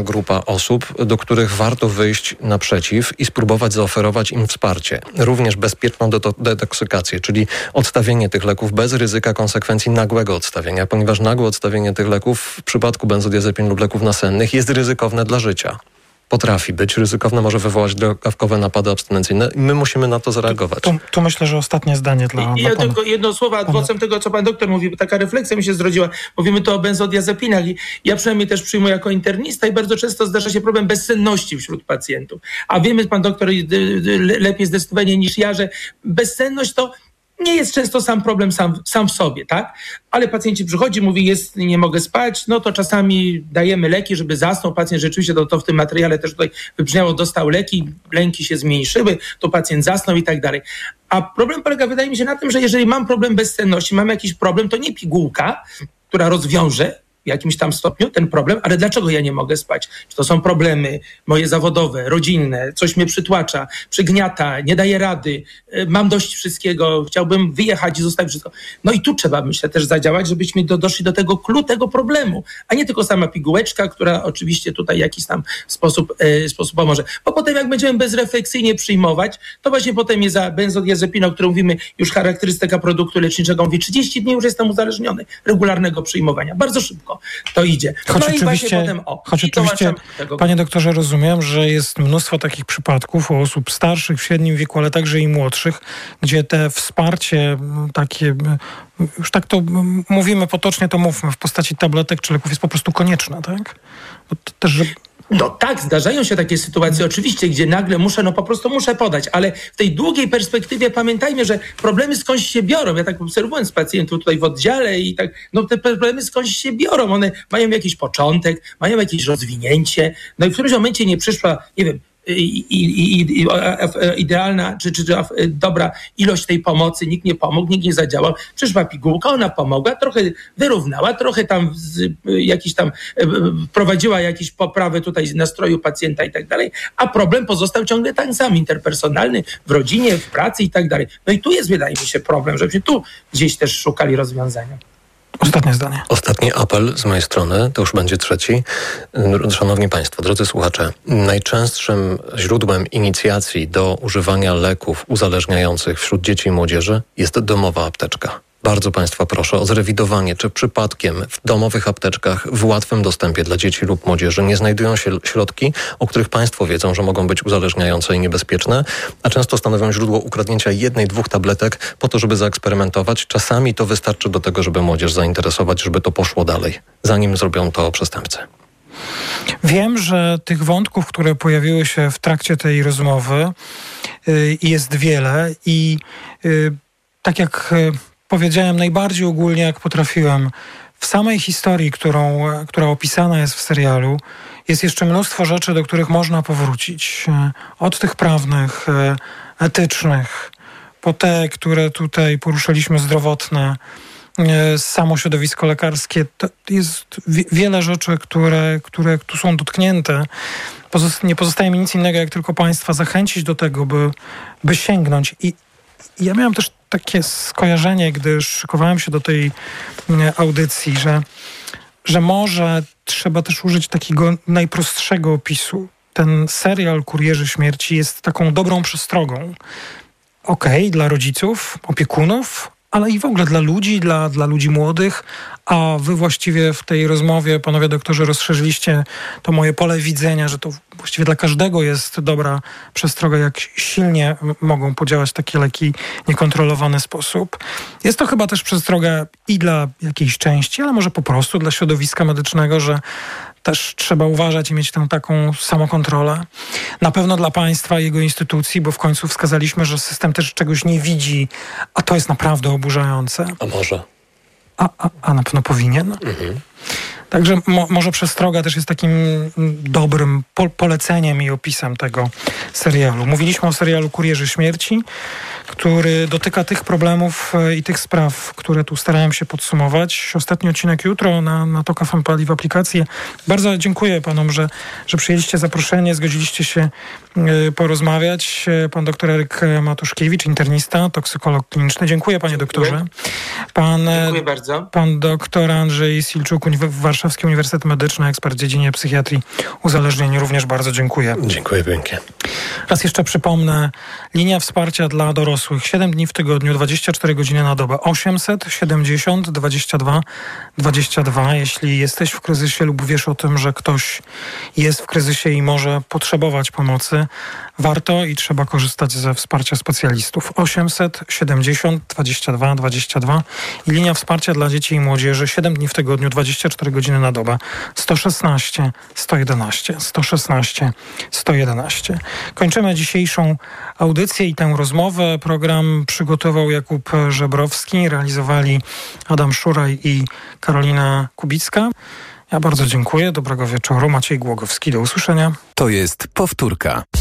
grupa osób, do których warto wyjść naprzeciw i spróbować zaoferować im wsparcie. Również bezpieczną detoksykację, czyli odstawienie tych leków bez ryzyka konsekwencji nagłego odstawienia, ponieważ nagłe odstawienie tych leków w przypadku benzodiazepin lub leków nasennych jest ryzykowne dla życia. Potrafi być ryzykowne, może wywołać drgawkowe napady abstynencyjne i my musimy na to zareagować. Tu myślę, że ostatnie zdanie dla ja tylko jedno słowo adwocem tego, co pan doktor mówi, bo taka refleksja mi się zrodziła. Mówimy tu o benzodiazepinach i ja przynajmniej też przyjmuję jako internista i bardzo często zdarza się problem bezsenności wśród pacjentów. A wiemy, pan doktor lepiej zdecydowanie niż ja, że bezsenność to nie jest często sam problem sam w sobie, tak? Ale pacjenci przychodzi, mówi, nie mogę spać, no to czasami dajemy leki, żeby zasnął. Pacjent rzeczywiście, to w tym materiale też tutaj wybrzmiało, dostał leki, lęki się zmniejszyły, to pacjent zasnął i tak dalej. A problem polega, wydaje mi się, na tym, że jeżeli mam problem bezsenności, mam jakiś problem, to nie pigułka, która rozwiąże w jakimś tam stopniu ten problem, ale dlaczego ja nie mogę spać? Czy to są problemy moje zawodowe, rodzinne, coś mnie przytłacza, przygniata, nie daję rady, mam dość wszystkiego, chciałbym wyjechać i zostawić wszystko. No i tu trzeba, myślę, też zadziałać, żebyśmy doszli do tego clou tego problemu, a nie tylko sama pigułeczka, która oczywiście tutaj w jakiś tam sposób pomoże. Bo potem jak będziemy bezrefleksyjnie przyjmować, to właśnie potem jest za benzodiazepinę, o której mówimy, już charakterystyka produktu leczniczego, mówi 30 dni już jestem uzależniony regularnego przyjmowania. Bardzo szybko to idzie. Choć oczywiście, panie doktorze, rozumiem, że jest mnóstwo takich przypadków u osób starszych, w średnim wieku, ale także i młodszych, gdzie te wsparcie takie, już tak to mówimy potocznie, to mówmy, w postaci tabletek czy leków jest po prostu konieczne, tak? Bo to też, że... No tak, zdarzają się takie sytuacje oczywiście, gdzie nagle po prostu muszę podać, ale w tej długiej perspektywie pamiętajmy, że problemy skądś się biorą. Ja tak obserwując pacjentów tutaj w oddziale i tak, no te problemy skądś się biorą. One mają jakiś początek, mają jakieś rozwinięcie, no i w którymś momencie nie przyszła, nie wiem, idealna czy dobra ilość tej pomocy, nikt nie pomógł, nikt nie zadziałał. Przyszła pigułka, ona pomogła, trochę wyrównała, trochę tam wprowadziła jakieś poprawy tutaj nastroju pacjenta i tak dalej, a problem pozostał ciągle ten sam, interpersonalny, w rodzinie, w pracy i tak dalej. No i tu jest, wydaje mi się, problem, żebyśmy tu gdzieś też szukali rozwiązania. Ostatnie zdanie. Ostatni apel z mojej strony, to już będzie trzeci. Szanowni Państwo, drodzy słuchacze, najczęstszym źródłem inicjacji do używania leków uzależniających wśród dzieci i młodzieży jest domowa apteczka. Bardzo Państwa proszę o zrewidowanie, czy przypadkiem w domowych apteczkach w łatwym dostępie dla dzieci lub młodzieży nie znajdują się środki, o których Państwo wiedzą, że mogą być uzależniające i niebezpieczne, a często stanowią źródło ukradnięcia 1-2 tabletek po to, żeby zaeksperymentować. Czasami to wystarczy do tego, żeby młodzież zainteresować, żeby to poszło dalej, zanim zrobią to przestępcy. Wiem, że tych wątków, które pojawiły się w trakcie tej rozmowy jest wiele i tak jak powiedziałem najbardziej ogólnie, jak potrafiłem. W samej historii, która opisana jest w serialu, jest jeszcze mnóstwo rzeczy, do których można powrócić. Od tych prawnych, etycznych, po te, które tutaj poruszyliśmy, zdrowotne, samo środowisko lekarskie. To jest wiele rzeczy, które tu są dotknięte. Nie pozostaje mi nic innego, jak tylko Państwa zachęcić do tego, by sięgnąć. I ja miałem też takie skojarzenie, gdy szykowałem się do tej audycji, że może trzeba też użyć takiego najprostszego opisu. Ten serial Kurierzy Śmierci jest taką dobrą przestrogą. Okej, dla rodziców, opiekunów, ale i w ogóle dla ludzi, dla ludzi młodych, a wy właściwie w tej rozmowie, panowie doktorzy, rozszerzyliście to moje pole widzenia, że to właściwie dla każdego jest dobra przestroga, jak silnie mogą podziałać takie leki w niekontrolowany sposób. Jest to chyba też przestroga i dla jakiejś części, ale może po prostu dla środowiska medycznego, że też trzeba uważać i mieć tę taką samokontrolę. Na pewno dla państwa i jego instytucji, bo w końcu wskazaliśmy, że system też czegoś nie widzi, a to jest naprawdę oburzające. A może? A na pewno powinien. Mhm. Także może przestroga też jest takim dobrym poleceniem i opisem tego serialu. Mówiliśmy o serialu Kurierzy Śmierci, który dotyka tych problemów i tych spraw, które tu starałem się podsumować. Ostatni odcinek jutro na TOK FM w aplikacji. Bardzo dziękuję panom, że przyjęliście zaproszenie, zgodziliście się porozmawiać. Pan doktor Eryk Matuszkiewicz, internista, toksykolog kliniczny. Dziękuję, panie doktorze. Dziękuję bardzo. Pan doktor Andrzej Silczuk, Warszawski Warszawski Uniwersytet Medyczny, ekspert w dziedzinie psychiatrii uzależnień. Również bardzo dziękuję. Dziękuję pięknie. Raz jeszcze przypomnę, linia wsparcia dla dorosłych, 7 dni w tygodniu, 24 godziny na dobę, 870 22 22. Jeśli jesteś w kryzysie lub wiesz o tym, że ktoś jest w kryzysie i może potrzebować pomocy, warto i trzeba korzystać ze wsparcia specjalistów. 870 22 22 i linia wsparcia dla dzieci i młodzieży, 7 dni w tygodniu, 24 godziny na dobę, 116 111 116 111. Kończymy dzisiejszą audycję i tę rozmowę. Program przygotował Jakub Żebrowski, realizowali Adam Szuraj i Karolina Kubicka. Ja bardzo dziękuję. Dobrego wieczoru. Maciej Głogowski. Do usłyszenia. To jest powtórka.